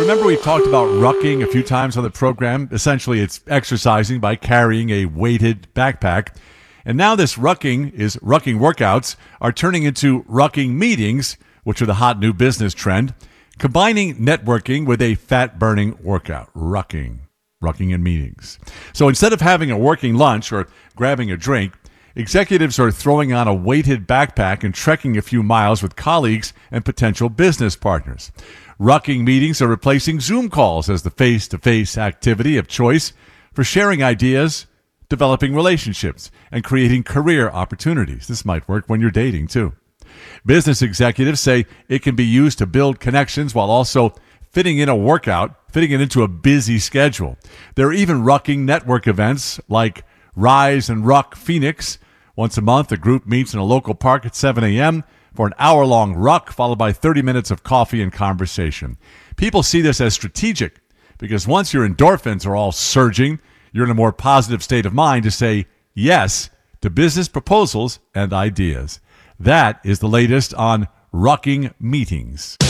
remember we talked about rucking a few times on the program. Essentially, it's exercising by carrying a weighted backpack. And now this rucking workouts are turning into rucking meetings, which are the hot new business trend, combining networking with a fat-burning workout. Rucking in meetings. So instead of having a working lunch or grabbing a drink, executives are throwing on a weighted backpack and trekking a few miles with colleagues and potential business partners. Rucking meetings are replacing Zoom calls as the face-to-face activity of choice for sharing ideas, developing relationships, and creating career opportunities. This might work when you're dating, too. Business executives say it can be used to build connections while also fitting it into a busy schedule. There are even rucking network events like Rise and Ruck Phoenix. Once a month, a group meets in a local park at 7 a.m. for an hour-long ruck, followed by 30 minutes of coffee and conversation. People see this as strategic because once your endorphins are all surging, you're in a more positive state of mind to say yes to business proposals and ideas. That is the latest on rucking meetings.